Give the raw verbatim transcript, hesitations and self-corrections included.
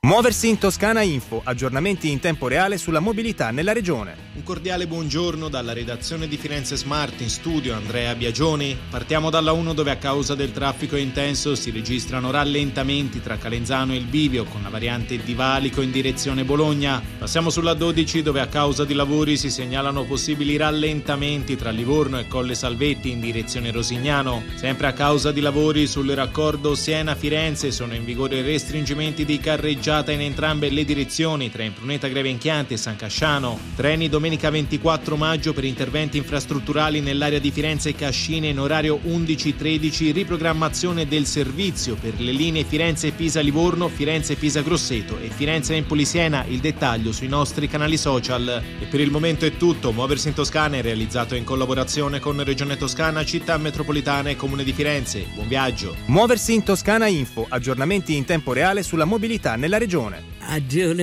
Muoversi in Toscana Info, aggiornamenti in tempo reale sulla mobilità nella regione. Un cordiale buongiorno dalla redazione di Firenze Smart, in studio Andrea Biagioni. Partiamo dalla uno, dove a causa del traffico intenso si registrano rallentamenti tra Calenzano e il Bivio con la variante di Valico in direzione Bologna. Passiamo sulla dodici, dove a causa di lavori si segnalano possibili rallentamenti tra Livorno e Colle Salvetti in direzione Rosignano. Sempre a causa di lavori sul raccordo Siena-Firenze sono in vigore restringimenti di carreggiata in entrambe le direzioni tra Impruneta Grevenchianti e San Casciano. Treni domenica ventiquattro maggio per interventi infrastrutturali nell'area di Firenze e Cascine in orario undici tredici, riprogrammazione del servizio per le linee Firenze-Pisa-Livorno, Firenze-Pisa-Grosseto e Firenze-Empoli-Siena. Il dettaglio sui nostri canali social. E per il momento è tutto. Muoversi in Toscana è realizzato in collaborazione con Regione Toscana, Città Metropolitana e Comune di Firenze. Buon viaggio. Muoversi in Toscana Info, aggiornamenti in tempo reale sulla mobilità nella regione. Addio.